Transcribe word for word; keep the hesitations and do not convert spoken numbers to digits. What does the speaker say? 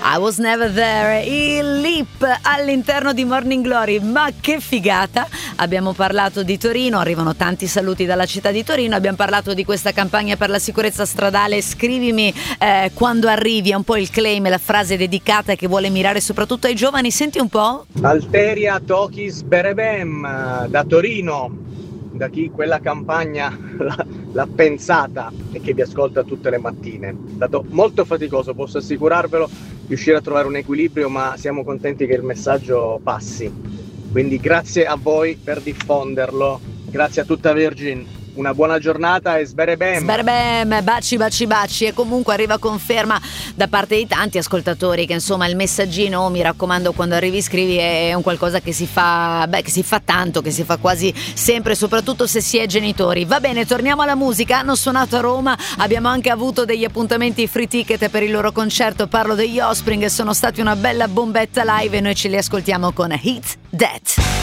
I was never there, il Lip all'interno di Morning Glory, ma che figata. Abbiamo parlato di Torino, arrivano tanti saluti dalla città di Torino, abbiamo parlato di questa campagna per la sicurezza stradale. Scrivimi eh, quando arrivi, è un po' il claim, la frase dedicata che vuole mirare soprattutto ai giovani. Senti un po'. Alteria Tokis Berebem da Torino, da chi quella campagna l'ha, l'ha pensata e che vi ascolta tutte le mattine. È stato molto faticoso, posso assicurarvelo, riuscire a trovare un equilibrio, ma siamo contenti che il messaggio passi. Quindi grazie a voi per diffonderlo, grazie a tutta Virgin. Una buona giornata e sberebem. Sberebem, baci baci baci. E comunque arriva conferma da parte di tanti ascoltatori che insomma il messaggino, mi raccomando, quando arrivi scrivi, è un qualcosa che si fa, beh, che si fa tanto, che si fa quasi sempre, soprattutto se si è genitori. Va bene, torniamo alla musica. Hanno suonato a Roma, abbiamo anche avuto degli appuntamenti free ticket per il loro concerto. Parlo degli Offspring, sono stati una bella bombetta live e noi ce li ascoltiamo con Hit That.